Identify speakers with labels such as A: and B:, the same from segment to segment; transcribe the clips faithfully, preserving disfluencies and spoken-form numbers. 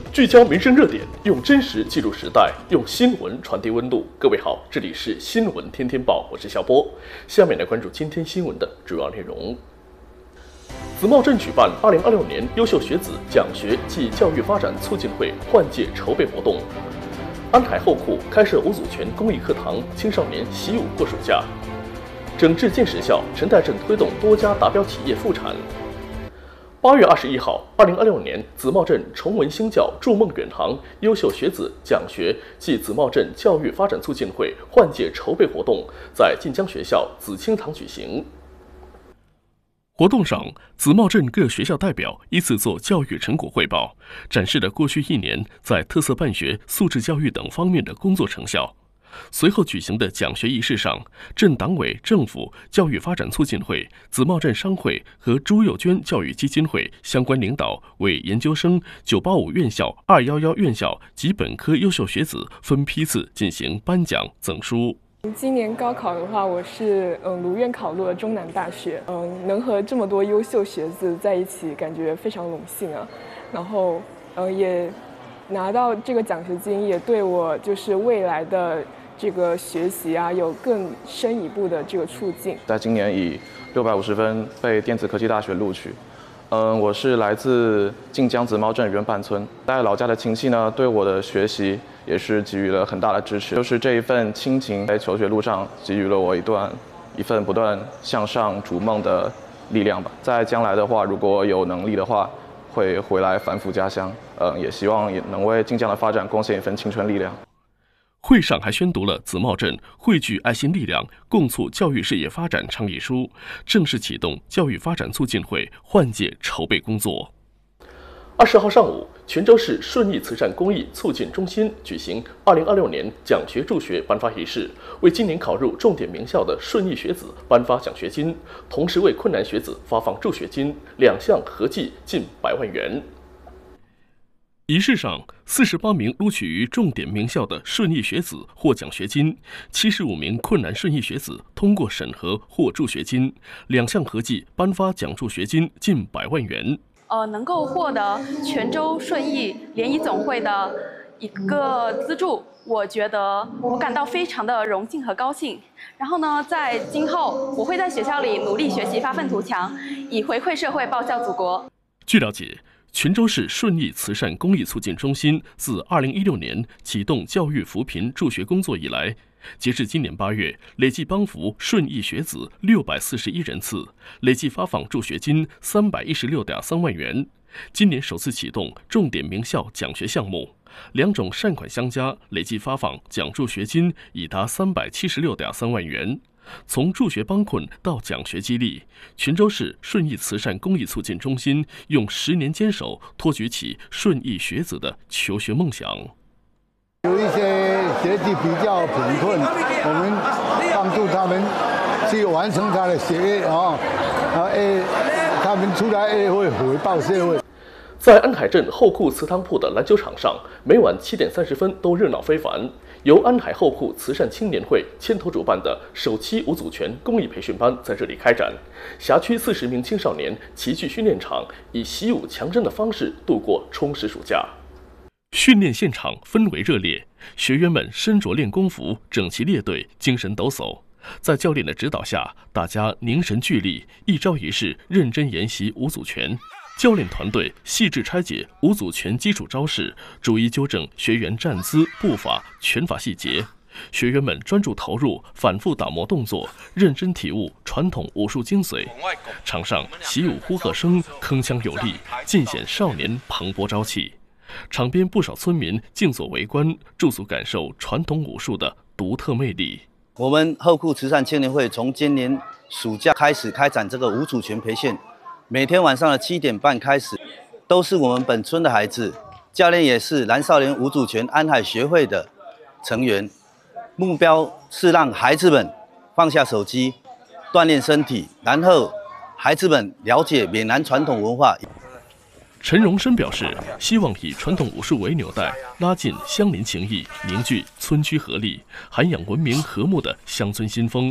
A: 聚焦民生热点，用真实记录时代，用新闻传递温度。各位好，这里是新闻天天报，我是小波。下面来关注今天新闻的主要内容。紫茂镇举办二零二六年优秀学子奖学暨教育发展促进会换届筹备活动。安海后库开设五祖泉公益课堂，青少年习武过暑假。整治建实校，陈代镇推动多家达标企业复产。八月二十一号，二零二六年紫茂镇崇文兴教筑梦远航优秀学子奖学暨紫茂镇教育发展促进会换届筹备活动在晋江学校紫青堂举行。活动上，紫茂镇各学校代表依次做教育成果汇报，展示了过去一年在特色办学、素质教育等方面的工作成效。随后举行的奖学仪式上，镇党委、政府、教育发展促进会、紫茂镇商会和朱幼娟教育基金会相关领导为研究生、九八五院校、二一一院校及本科优秀学子分批次进行颁奖赠书。
B: 今年高考的话，我是嗯如愿考入了中南大学，嗯能和这么多优秀学子在一起，感觉非常荣幸啊。然后嗯也拿到这个奖学金，也对我就是未来的这个学习啊有更深一步的这个促进。
C: 在今年以六百五十分被电子科技大学录取。嗯，我是来自晋江紫茂镇原坂村，在老家的亲戚呢，对我的学习也是给予了很大的支持。就是这一份亲情，在求学路上给予了我一段一份不断向上逐梦的力量吧。在将来的话，如果有能力的话，会回来反腐家乡。嗯，也希望也能为晋江的发展贡献一份青春力量。
A: 会上还宣读了紫茂镇汇聚爱心力量，共促教育事业发展倡议书，正式启动教育发展促进会换届筹备工作。二十号上午，泉州市顺义慈善公益促进中心举行二零二六年奖学助学颁发仪式，为今年考入重点名校的顺义学子颁发奖学金，同时为困难学子发放助学金，两项合计近百万元。仪式上，四十八名录取于重点名校的顺义学子获奖学金，七十五名困难顺义学子通过审核获助学金，两项合计颁发奖助学金近百万元。
D: 呃，能够获得泉州顺义联谊总会的一个资助，我觉得我感到非常的荣幸和高兴。然后呢，在今后我会在学校里努力学习，发愤图强，以回馈社会，报效祖国。
A: 据了解，泉州市顺义慈善公益促进中心自二零一六年启动教育扶贫助学工作以来，截至今年八月，累计帮扶顺义学子六百四十一人次，累计发放助学金三百一十六点三万元。今年首次启动重点名校奖学项目，两种善款相加，累计发放奖助学金已达三百七十六点三万元。从助学帮困到奖学激励，泉州市顺义慈善公益促进中心用十年坚守，托举起顺义学子的求学梦想。
E: 有一些学习比较贫困，我们帮助他们去完成他的学业啊，然后诶，他们出来也会回报社会。
A: 在安海镇后库祠堂铺的篮球场上，每晚七点三十分都热闹非凡。由安海后库慈善青年会牵头主办的首期五祖泉公益培训班在这里开展。辖区四十名青少年齐聚训练场，以习武强身的方式度过充实暑假。训练现场氛围热烈，学员们身着练功服，整齐列队，精神抖擞。在教练的指导下，大家凝神聚力，一招一式认真研习五祖拳。教练团队细致拆解五祖拳基础招式，逐一纠正学员站姿、步伐、拳法细节。学员们专注投入，反复打磨动作，认真体悟传统武术精髓。场上习武呼喝声铿锵有力，尽显少年蓬勃朝气。场边不少村民静坐围观，驻足感受传统武术的独特魅力。
F: 我们后库慈善青年会从今年暑假开始开展这个五祖拳培训。每天晚上的七点半开始，都是我们本村的孩子，教练也是蓝少年五祖拳安海学会的成员。目标是让孩子们放下手机，锻炼身体，然后孩子们了解闽南传统文化。
A: 陈荣生表示，希望以传统武术为纽带，拉近乡邻情谊，凝聚村居合力，涵养文明和睦的乡村新风。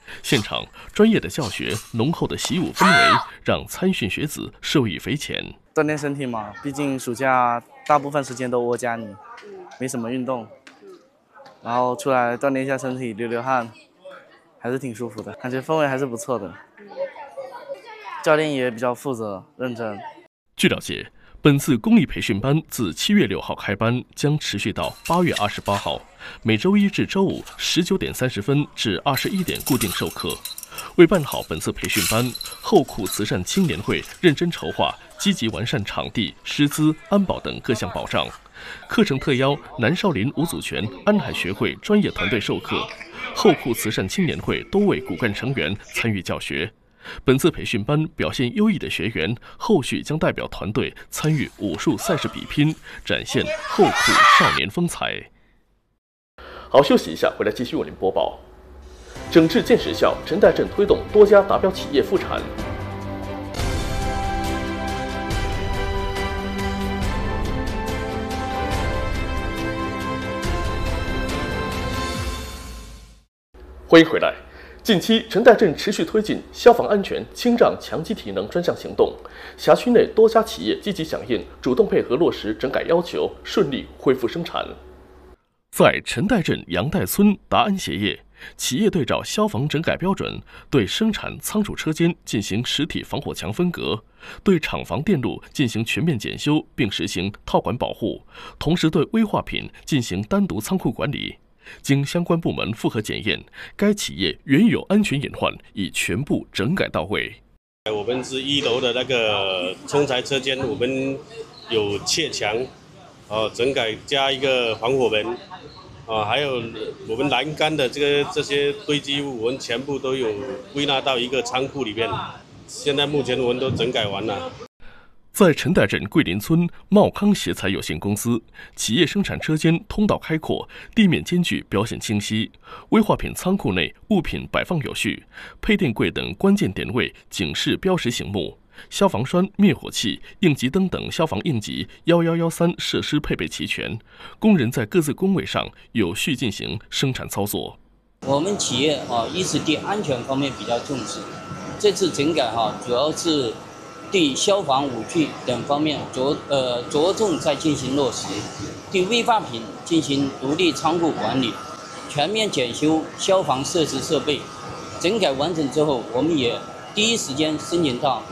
A: 现场专业的教学、浓厚的习武氛围，让参训学子受益匪浅。
G: 锻炼身体嘛，毕竟暑假大部分时间都窝家里，没什么运动，然后出来锻炼一下身体，流流汗，还是挺舒服的，感觉氛围还是不错的。教练也比较负责认真。
A: 据了解，本次公益培训班自七月六号开班，将持续到八月二十八号，每周一至周五十九点三十分至二十一点固定授课。为办好本次培训班，后库慈善青年会认真筹划，积极完善场地、师资、安保等各项保障。课程特邀南少林五祖拳安海学会专业团队授课，后库慈善青年会多位骨干成员参与教学。本次培训班表现优异的学员，后续将代表团队参与武术赛事比拼，展现后库少年风采。好，休息一下，回来继续为您播报。整治建实校，陈代镇推动多家达标企业复产。欢迎回来。近期，陈代镇持续推进消防安全清障强基体能专项行动，辖区内多家企业积极响应，主动配合落实整改要求，顺利恢复生产。在陈代镇杨代村达安鞋业，企业对照消防整改标准，对生产仓储车间进行实体防火墙分隔，对厂房电路进行全面检修，并实行套管保护，同时对危化品进行单独仓库管理。经相关部门复核检验，该企业原有安全隐患已全部整改到位。
H: 我们是一楼的那个冲裁车间，我们有砌墙，呃，整改加一个防火门，啊，还有我们栏杆的这个这些堆积物，我们全部都有归纳到一个仓库里面。现在目前我们都整改完了。在陈代镇桂林村茂康鞋材有限公司，企业生产车间通道开阔，地面间距表现清晰，危化品仓库内物品摆放有序，配电柜等关键点位警示标识醒目，消防栓、灭火器、应急灯等消防应急一一一三设施配备齐全，工人在各自工位上有序进行生产操作。
I: 我们企业啊，一是对安全方面比较重视，这次整改哈，主要是对消防武具等方面着呃着重在进行落实，对危化品进行独立仓库管理，全面检修消防设施设备。整改完成之后，我们也第一时间申请到